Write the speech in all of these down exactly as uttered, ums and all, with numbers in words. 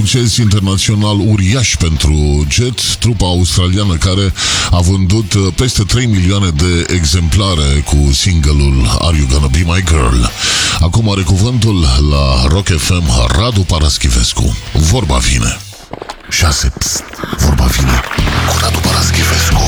succes internațional uriaș pentru Jet, trupa australiană care a vândut peste trei milioane de exemplare cu single-ul Are You Gonna Be My Girl. Acum are cuvântul la Rock F M Radu Paraschivescu. Vorba vine. șase. Pst, vorba vine cu Radu Paraschivescu.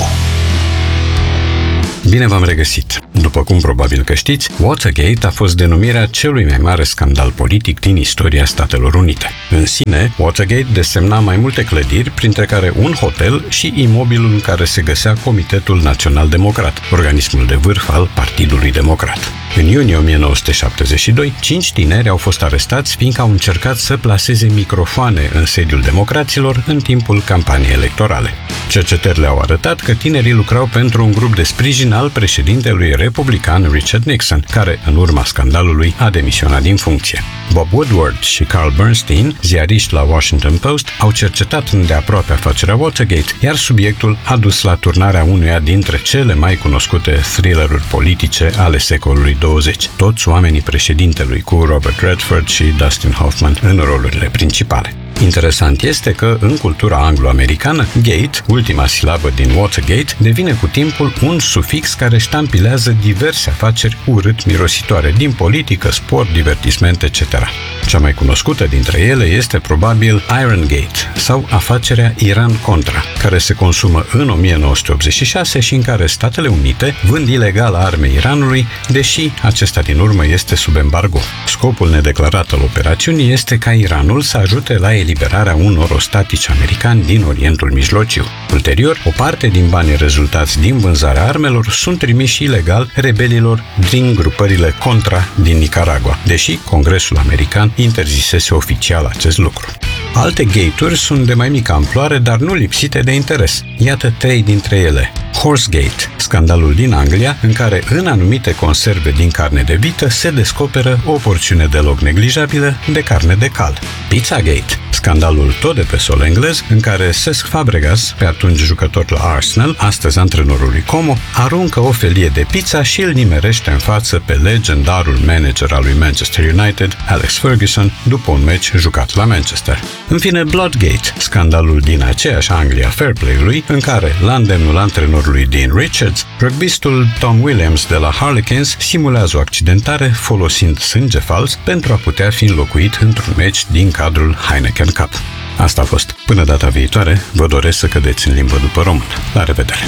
Bine v-am regăsit! După cum probabil că știți, Watergate a fost denumirea celui mai mare scandal politic din istoria Statelor Unite. În sine, Watergate desemna mai multe clădiri, printre care un hotel și imobilul în care se găsea Comitetul Național Democrat, organismul de vârf al Partidului Democrat. În iunie o mie nouă sute șaptezeci și doi, cinci tineri au fost arestați fiindcă au încercat să plaseze microfoane în sediul democraților în timpul campaniei electorale. Cercetările au arătat că tinerii lucrau pentru un grup de sprijin al președintelui republican Richard Nixon, care, în urma scandalului, a demisionat din funcție. Bob Woodward și Carl Bernstein, ziariști la Washington Post, au cercetat îndeaproape afacerea Watergate, iar subiectul a dus la turnarea unuia dintre cele mai cunoscute thrilleruri politice ale secolului douăzeci, toți oamenii președintelui, cu Robert Redford și Dustin Hoffman în rolurile principale. Interesant este că, în cultura anglo-americană, gate, ultima silabă din Watergate, devine cu timpul un sufix care ștampilează diverse afaceri urât mirositoare din politică, sport, divertisment, et cetera. Cea mai cunoscută dintre ele este probabil Iron Gate sau afacerea Iran-Contra, care se consumă în o mie nouă sute optzeci și șase și în care Statele Unite vând ilegal arme Iranului, deși acesta din urmă este sub embargo. Scopul nedeclarat al operațiunii este ca Iranul să ajute la eliberarea unor ostatici americani din Orientul Mijlociu. Ulterior, o parte din banii rezultați din vânzarea armelor sunt trimiși ilegal rebelilor din grupările Contra din Nicaragua, deși Congresul american interzisese oficial acest lucru. Alte gate-uri sunt de mai mică amploare, dar nu lipsite de interes. Iată trei dintre ele. Horsegate, scandalul din Anglia, în care în anumite conserve din carne de vită se descoperă o porțiune deloc neglijabilă de carne de cal. Pizzagate, scandalul tot de pe sol englez, în care Cesc Fabregas, pe atunci jucător la Arsenal, astăzi antrenorul lui Como, aruncă o felie de pizza și îl nimerește în față pe legendarul manager al lui Manchester United, Alex Ferguson, după un meci jucat la Manchester. În fine, Bloodgate, scandalul din aceeași Anglia fair play-ului, în care, la îndemnul antrenorului Dean Richards, rugbistul Tom Williams de la Harlequins simulează o accidentare folosind sânge fals pentru a putea fi înlocuit într-un meci din cadrul Heineken Cup. Asta a fost. Până data viitoare, vă doresc să cădeți în limbă după român. La revedere!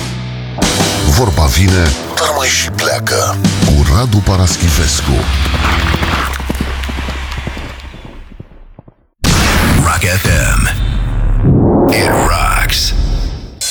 Vorba vine, dar mai și pleacă cu Radu Paraschivescu. Rock F M.